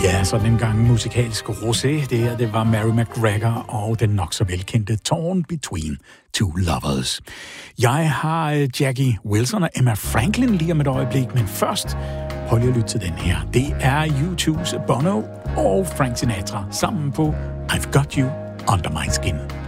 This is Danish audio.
Ja, sådan en gang musikalsk rosé. Det her, det var Mary McGregor og den nok så velkendte Torn Between Two Lovers. Jeg har Jackie Wilson og Emma Franklin lige om et øjeblik, men først hold lige at lytte til den her. Det er U2's Bono og Frank Sinatra sammen på I've Got You Under My Skin.